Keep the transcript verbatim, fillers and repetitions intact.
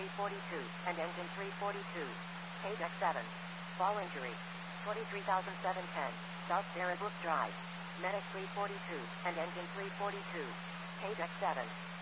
three forty-two, and engine three forty-two. Page X seven. Fall injury. twenty-three thousand seven hundred ten. South Darabrook Drive. Medic three forty-two, and engine three forty-two. Page X seven.